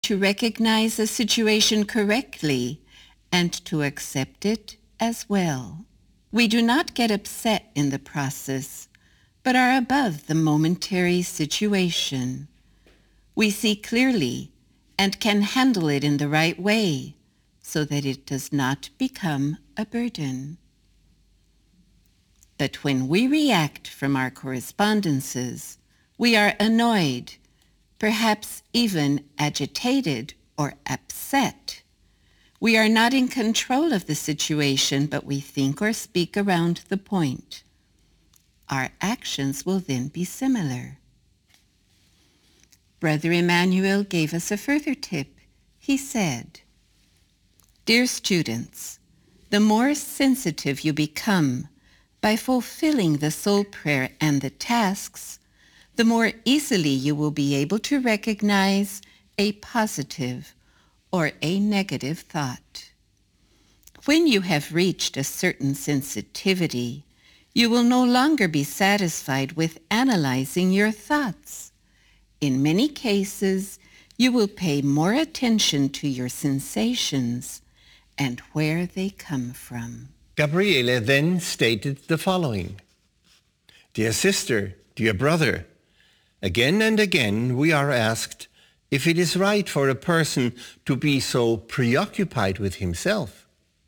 to recognize a situation correctly and to accept it as well. We do not get upset in the process, but are above the momentary situation. We see clearly and can handle it in the right way so that it does not become a burden. But when we react from our correspondences, we are annoyed, perhaps even agitated or upset. We are not in control of the situation, but we think or speak around the point. Our actions will then be similar. Brother Emmanuel gave us a further tip. He said, "Dear students, the more sensitive you become by fulfilling the soul prayer and the tasks, the more easily you will be able to recognize a positive or a negative thought. When you have reached a certain sensitivity, you will no longer be satisfied with analyzing your thoughts. In many cases, you will pay more attention to your sensations and where they come from." Gabriele then stated the following: "Dear sister, dear brother, again and again we are asked if it is right for a person to be so preoccupied with himself.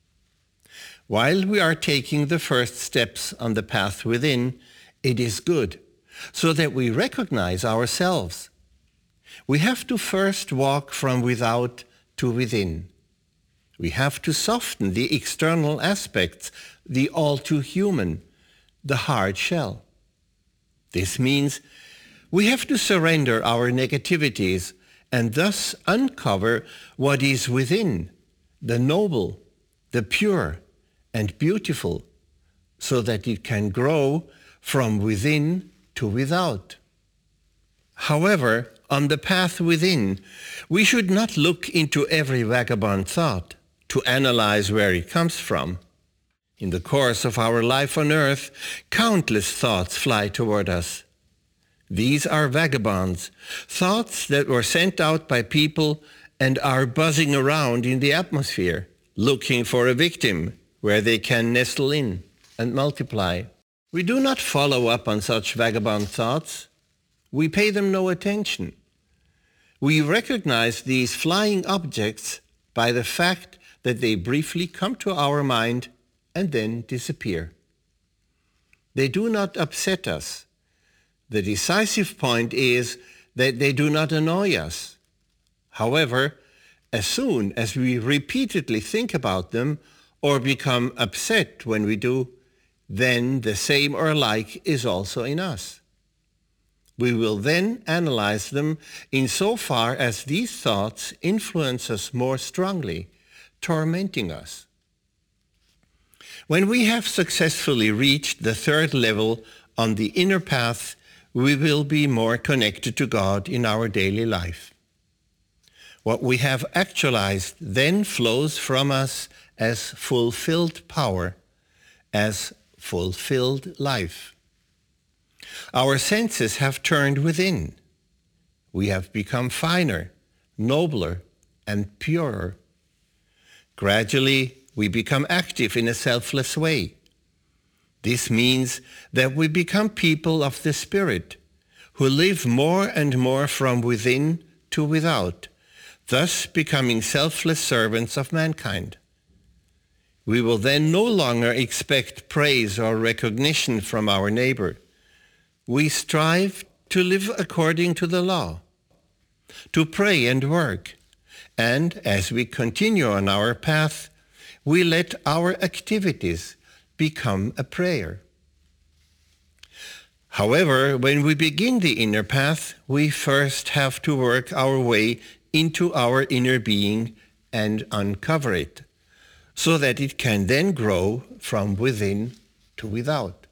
While we are taking the first steps on the path within, it is good, so that we recognize ourselves. We have to first walk from without to within. We have to soften the external aspects, the all too human, the hard shell. This means we have to surrender our negativities and thus uncover what is within, the noble, the pure, and beautiful, so that it can grow from within to without. However, on the path within, we should not look into every vagabond thought to analyze where it comes from. In the course of our life on earth, countless thoughts fly toward us. These are vagabonds, thoughts that were sent out by people and are buzzing around in the atmosphere, looking for a victim where they can nestle in and multiply. We do not follow up on such vagabond thoughts. We pay them no attention. We recognize these flying objects by the fact that they briefly come to our mind and then disappear. They do not upset us. The decisive point is that they do not annoy us. However, as soon as we repeatedly think about them or become upset when we do, then the same or like is also in us. We will then analyze them insofar as these thoughts influence us more strongly, tormenting us. When we have successfully reached the third level on the inner path, we will be more connected to God in our daily life. What we have actualized then flows from us as fulfilled power, as fulfilled life. Our senses have turned within. We have become finer, nobler, and purer. Gradually, we become active in a selfless way. This means that we become people of the Spirit, who live more and more from within to without, thus becoming selfless servants of mankind. We will then no longer expect praise or recognition from our neighbor. We strive to live according to the law, to pray and work, and as we continue on our path, we let our activities become a prayer. However, when we begin the inner path, we first have to work our way into our inner being and uncover it, so that it can then grow from within to without.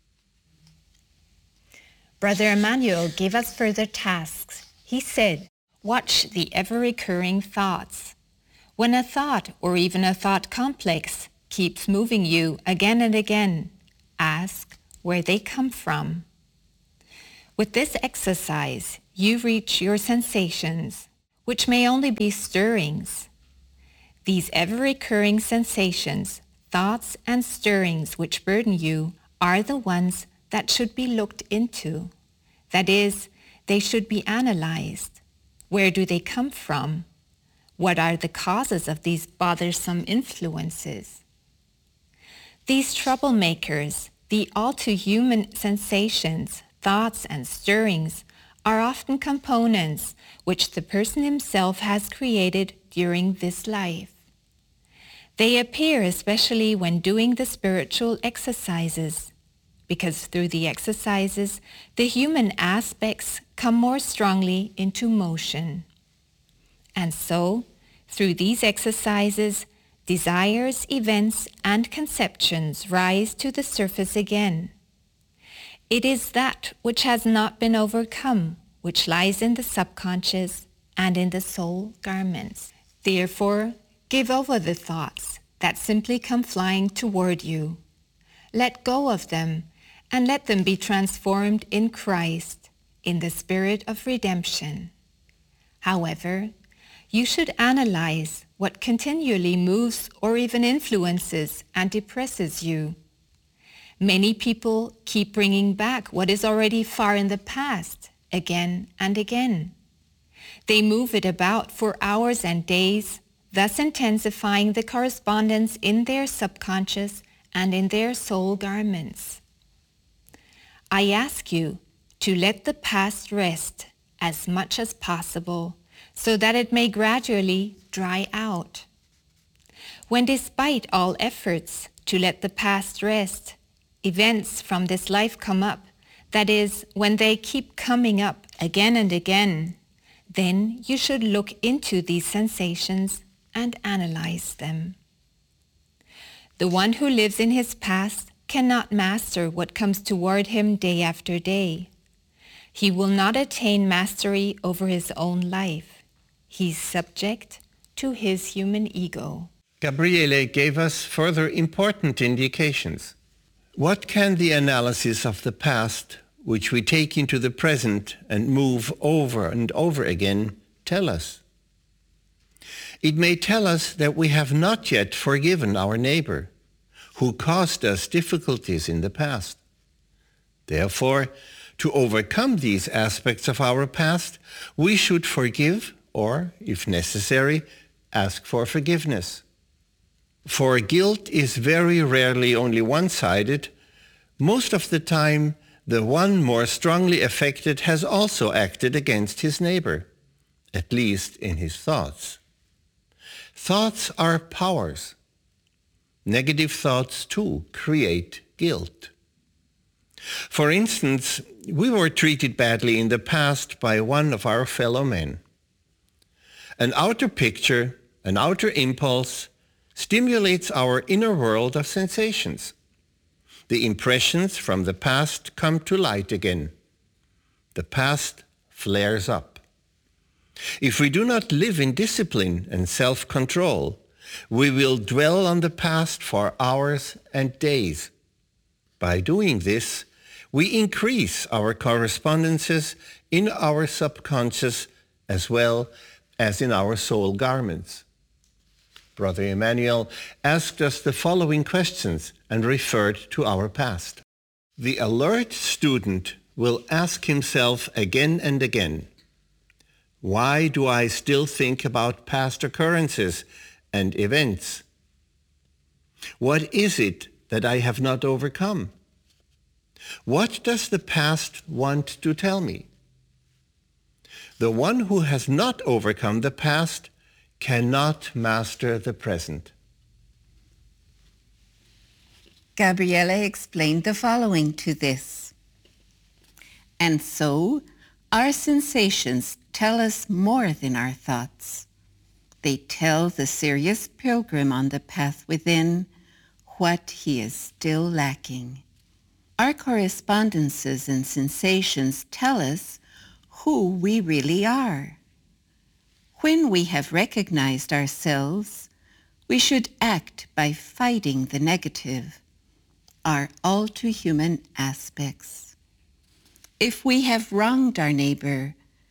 Brother Emmanuel gave us further tasks. He said, watch the ever-recurring thoughts. When a thought or even a thought complex keeps moving you again and again, ask where they come from. With this exercise, you reach your sensations. which may only be stirrings. These ever-recurring sensations, thoughts, and stirrings which burden you are the ones that should be looked into. That is, they should be analyzed. Where do they come from? What are the causes of these bothersome influences? These troublemakers, the all-too-human sensations, thoughts, and stirrings are often components which the person himself has created during this life. They appear especially when doing the spiritual exercises, because through the exercises, the human aspects come more strongly into motion. And so, through these exercises, desires, events, and conceptions rise to the surface again. It is that which has not been overcome, which lies in the subconscious and in the soul garments. Therefore, give over the thoughts that simply come flying toward you. Let go of them and let them be transformed in Christ, in the spirit of redemption. However, you should analyze what continually moves or even influences and depresses you. Many people keep bringing back what is already far in the past, again and again. They move it about for hours and days, thus intensifying the correspondence in their subconscious and in their soul garments. I ask you to let the past rest as much as possible so that it may gradually dry out. When despite all efforts to let the past rest, events from this life come up, that is, when they keep coming up again and again, then you should look into these sensations and analyze them. The one who lives in his past cannot master what comes toward him day after day. He will not attain mastery over his own life. He's subject to his human ego. Gabriele gave us further important indications. What can the analysis of the past, which we take into the present and move over and over again, tell us? It may tell us that we have not yet forgiven our neighbor, who caused us difficulties in the past. Therefore, to overcome these aspects of our past, we should forgive or, if necessary, ask for forgiveness. For guilt is very rarely only one-sided. Most of the time, the one more strongly affected has also acted against his neighbor, at least in his thoughts. Thoughts are powers. Negative thoughts, too, create guilt. For instance, we were treated badly in the past by one of our fellow men. An outer picture, an outer impulse, stimulates our inner world of sensations. The impressions from the past come to light again. The past flares up. If we do not live in discipline and self-control, we will dwell on the past for hours and days. By doing this, we increase our correspondences in our subconscious as well as in our soul garments. Brother Emmanuel asked us the following questions and referred to our past. The alert student will ask himself again and again, why do I still think about past occurrences and events? What is it that I have not overcome? What does the past want to tell me? The one who has not overcome the past cannot master the present. Gabriele explained the following to this. And so, our sensations tell us more than our thoughts. They tell the serious pilgrim on the path within what he is still lacking. Our correspondences and sensations tell us who we really are. When we have recognized ourselves, we should act by fighting the negative, our all-too-human aspects. If we have wronged our neighbor,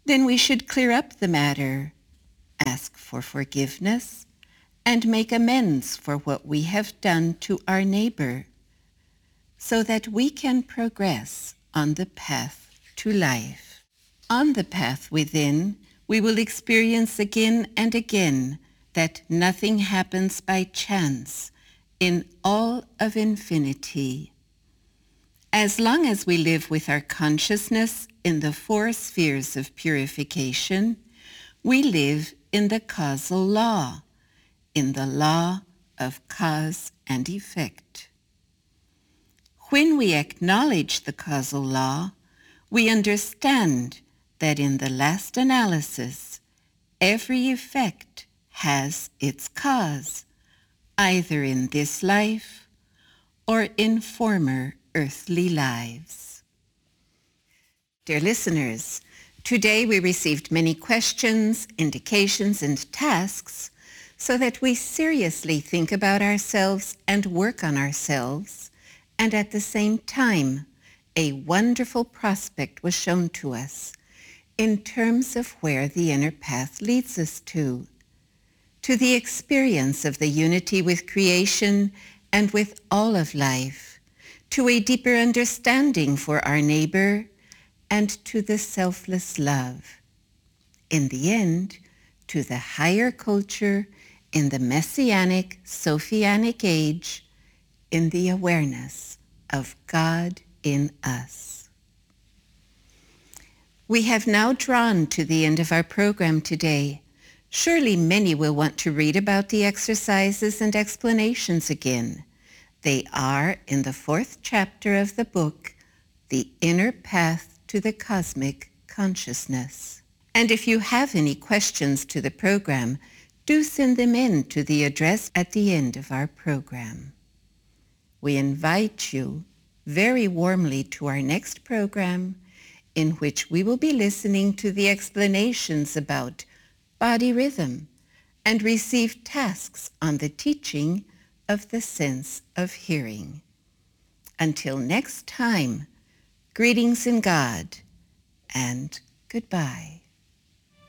then we should clear up the matter, ask for forgiveness, and make amends for what we have done to our neighbor, so that we can progress on the path to life. On the path within, we will experience again and again that nothing happens by chance in all of infinity. As long as we live with our consciousness in the four spheres of purification, we live in the causal law, in the law of cause and effect. When we acknowledge the causal law, we understand that in the last analysis, every effect has its cause, either in this life or in former earthly lives. Dear listeners, today we received many questions, indications, and tasks so that we seriously think about ourselves and work on ourselves, and at the same time, a wonderful prospect was shown to us in terms of where the inner path leads us to the experience of the unity with creation and with all of life, to a deeper understanding for our neighbor, and to the selfless love. In the end, to the higher culture in the Messianic, Sophianic age, in the awareness of God in us. We have now drawn to the end of our program today. Surely many will want to read about the exercises and explanations again. They are in the 4th chapter of the book, The Inner Path to the Cosmic Consciousness. And if you have any questions to the program, do send them in to the address at the end of our program. We invite you very warmly to our next program, in which we will be listening to the explanations about body rhythm and receive tasks on the teaching of the sense of hearing. Until next time, greetings in God and goodbye.